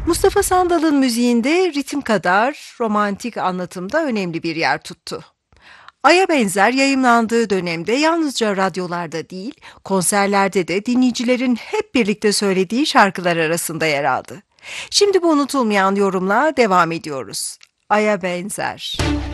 Mustafa Sandal'ın müziğinde ritim kadar romantik anlatımda önemli bir yer tuttu. Ay'a benzer yayımlandığı dönemde yalnızca radyolarda değil, konserlerde de dinleyicilerin hep birlikte söylediği şarkılar arasında yer aldı. Şimdi bu unutulmayan yorumla devam ediyoruz. Ay'a benzer.